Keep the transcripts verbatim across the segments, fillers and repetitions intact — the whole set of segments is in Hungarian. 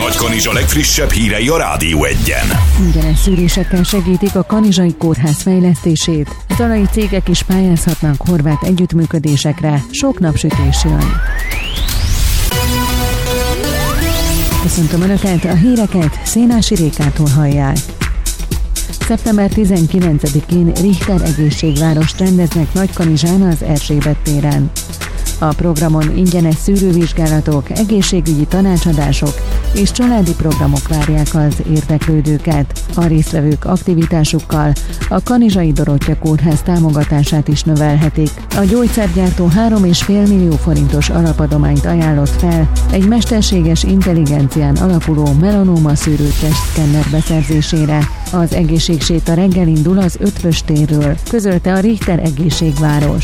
Nagykanizsa legfrissebb hírei a Rádió Egyen. Ingyenes szűrésekkel segítik a kanizsai kórház fejlesztését. Zalai cégek is pályázhatnak horvát együttműködésekre. Sok napsütés jön. Köszöntöm Önöket, a híreket Szénási Rékától hallják. szeptember tizenkilencedikén Richter egészségvárost rendeznek Nagykanizsán az Erzsébet téren. A programon ingyenes szűrővizsgálatok, egészségügyi tanácsadások és családi programok várják az érdeklődőket. A résztvevők aktivitásukkal a Kanizsai Dorottya Kórház támogatását is növelhetik. A gyógyszergyártó három egész öt millió forintos alapadományt ajánlott fel egy mesterséges intelligencián alapuló melanóma szűrőtestszkenner beszerzésére. Az egészségséta reggel indul az Ötvös térről, közölte a Richter egészségváros.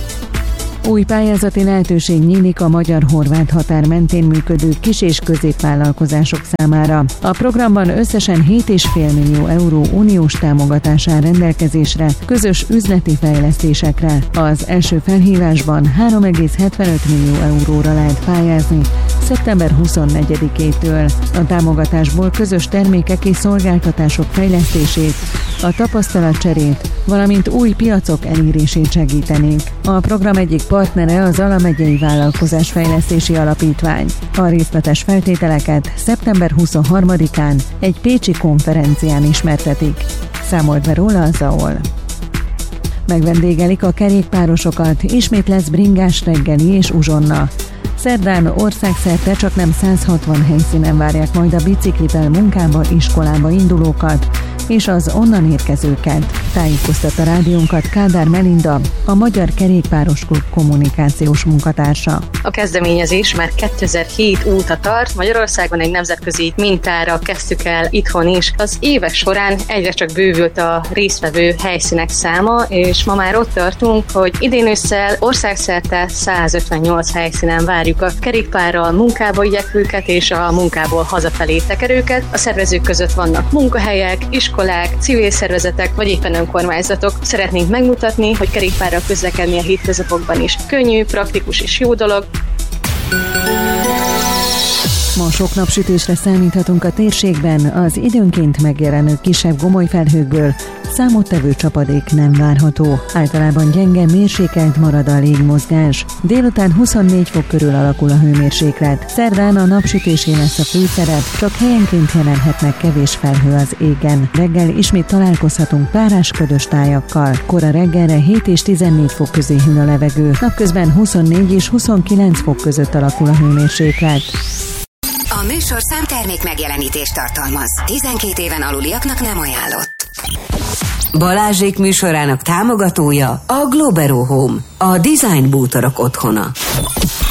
Új pályázati lehetőség nyílik a magyar-horvát határ mentén működő kis- és középvállalkozások számára. A programban összesen hét egész öt millió euró uniós támogatás áll rendelkezésre közös üzleti fejlesztésekre. Az első felhívásban három egész hetvenöt millió euróra lehet pályázni szeptember huszonnegyedikétől. A támogatásból közös termékek és szolgáltatások fejlesztését, a tapasztalatcserét, valamint új piacok elérését segítenék. A program egyik partnere az Zala megyei Vállalkozásfejlesztési Alapítvány. A részletes feltételeket szeptember huszonharmadikán egy pécsi konferencián ismertetik. Számolt be róla a Zaol. Megvendégelik a kerékpárosokat, ismét lesz bringás reggeli és uzsonna. Szerdán országszerte csak nem száz hatvan helyszínen várják majd a biciklivel munkába, iskolába indulókat és az onnan érkezőket. Tájékoztatta rádiónkat Kádár Melinda, a Magyar Kerékpáros Klub kommunikációs munkatársa. A kezdeményezés már kétezer-hét óta tart, Magyarországon egy nemzetközi mintára kezdtük el itthon is. Az évek során egyre csak bővült a résztvevő helyszínek száma, és ma már ott tartunk, hogy idén ősszel országszerte száz ötvennyolc helyszínen várjuk a kerékpárral munkába igyekvőket és a munkából hazafelé tekerőket. A szervezők között vannak munkahelyek, iskolák, civil szervezetek vagy éppen önkormányzatok. Szeretnénk megmutatni, hogy kerékpárral közlekedni a hétköznapokban is könnyű, praktikus és jó dolog. Ma sok napsütésre számíthatunk a térségben, az időnként megjelenő kisebb gomolyfelhőkből számottevő csapadék nem várható. Általában gyenge, mérsékelt marad a légmozgás. Délután huszonnégy fok körül alakul a hőmérséklet. Szerdán a napsütésé lesz a főszerep, csak helyenként jelenhetnek kevés felhő az égen. Reggel ismét találkozhatunk párás ködös tájakkal. Kora reggelre hét és tizennégy fok közé hűl a levegő. Napközben huszonnégy és huszonkilenc fok között alakul a hőmérséklet. A műsorszám termék megjelenítést tartalmaz. tizenkét éven aluliaknak nem ajánlott. Balázsék műsorának támogatója a Globero Home, a design bútorok otthona.